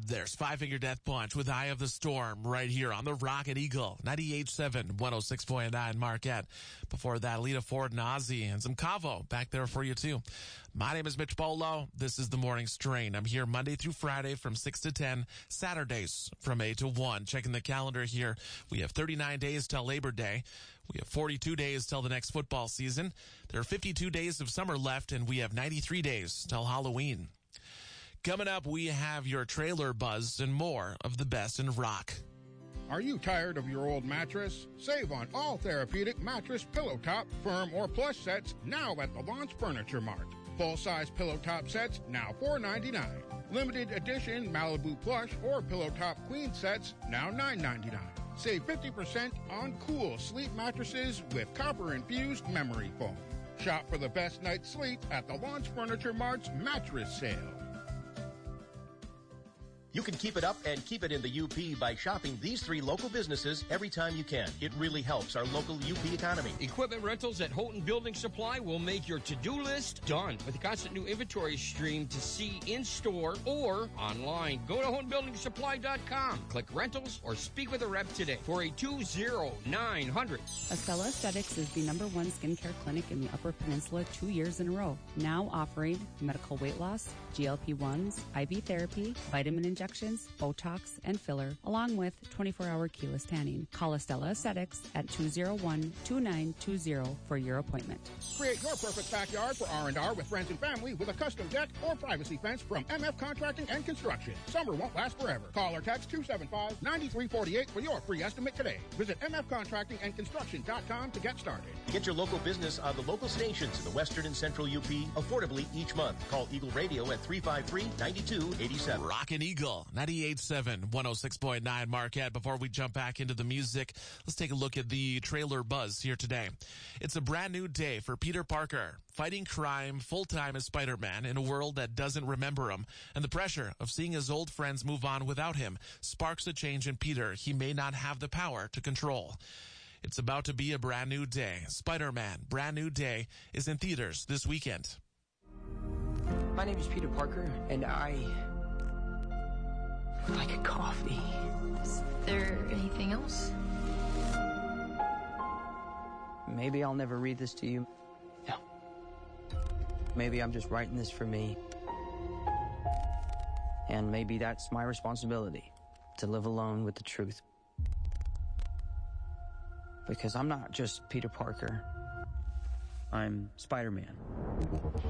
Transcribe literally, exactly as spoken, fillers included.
There's Five Finger Death Punch with Eye of the Storm right here on the Rocket Eagle, ninety-eight point seven, one oh six point nine Marquette. Before that, Lita Ford and Ozzy and some Cavo back there for you too. My name is Mitch Bolo. This is the Morning Strain. I'm here Monday through Friday from six to ten, Saturdays from eight to one. Checking the calendar here. We have thirty-nine days till Labor Day. We have forty-two days till the next football season. There are fifty-two days of summer left, and we have ninety-three days till Halloween. Coming up, we have your trailer buzz and more of the best in rock. Are you tired of your old mattress? Save on all therapeutic mattress, pillow top, firm, or plush sets now at the Launch Furniture Mart. Full-size pillow top sets now four ninety-nine. Limited edition Malibu plush or pillow top queen sets now nine ninety-nine. Save fifty percent on cool sleep mattresses with copper-infused memory foam. Shop for the best night's sleep at the Launch Furniture Mart's mattress sale. You can keep it up and keep it in the U P by shopping these three local businesses every time you can. It really helps our local U P economy. Equipment rentals at Houghton Building Supply will make your to-do list done with a constant new inventory stream to see in-store or online. Go to houghton building supply dot com, click rentals, or speak with a rep today for a two oh nine hundred. Estella Aesthetics is the number one skincare clinic in the Upper Peninsula two years in a row. Now offering medical weight loss, G L P ones, I V therapy, vitamin injections, Botox, and filler, along with twenty-four hour keyless tanning. Call Estella Aesthetics at two oh one, two nine two oh for your appointment. Create your perfect backyard for R and R with friends and family with a custom deck or privacy fence from M F Contracting and Construction. Summer won't last forever. Call or text two seven five, nine three four eight for your free estimate today. Visit M F contracting and construction dot com to get started. Get your local business on the local stations in the western and central U P affordably each month. Call Eagle Radio at three five three, nine two eight seven. Rockin' Eagle, ninety-eight point seven, one oh six point nine Marquette. Before we jump back into the music, let's take a look at the trailer buzz here today. It's a brand new day for Peter Parker, fighting crime full-time as Spider-Man in a world that doesn't remember him, and the pressure of seeing his old friends move on without him sparks a change in Peter he may not have the power to control. It's about to be a brand new day. Spider-Man, Brand New Day is in theaters this weekend. My name is Peter Parker, and I would like a coffee. Is there anything else? Maybe I'll never read this to you. No. Maybe I'm just writing this for me. And maybe that's my responsibility, to live alone with the truth. Because I'm not just Peter Parker. I'm Spider-Man.